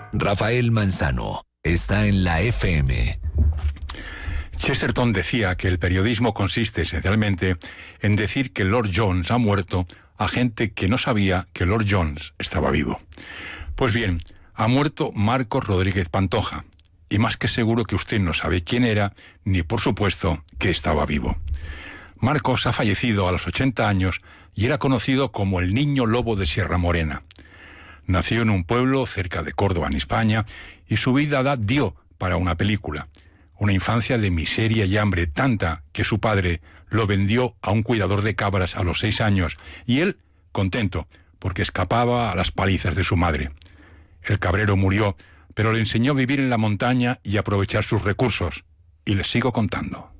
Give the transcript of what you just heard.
Rafael Manzano está en la FM. Chesterton decía que el periodismo consiste esencialmente en decir que Lord Jones ha muerto a gente que no sabía que Lord Jones estaba vivo. Pues bien, ha muerto Marcos Rodríguez Pantoja, y más que seguro que usted no sabe quién era, ni por supuesto que estaba vivo. Marcos ha fallecido a los 80 años y era conocido como el Niño Lobo de Sierra Morena. Nació en un pueblo cerca de Córdoba, en España, y su vida dio para una película. Una infancia de miseria y hambre tanta que su padre lo vendió a un cuidador de cabras a los 6 años, y él, contento, porque escapaba a las palizas de su madre. El cabrero murió, pero le enseñó a vivir en la montaña y aprovechar sus recursos, y les sigo contando.